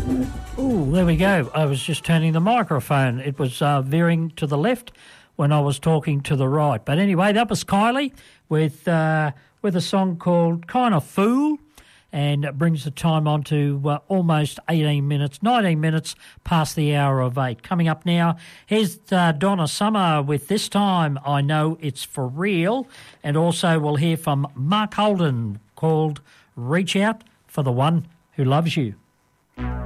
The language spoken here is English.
Oh, there we go. I was just turning the microphone. It was veering to the left when I was talking to the right. But anyway, that was Kylie with a song called Kind of Fool, and it brings the time on to almost 19 minutes past the hour of 8. Coming up now, here's Donna Summer with This Time I Know It's For Real, and also we'll hear from Mark Holden called Reach Out for the One Who Loves You.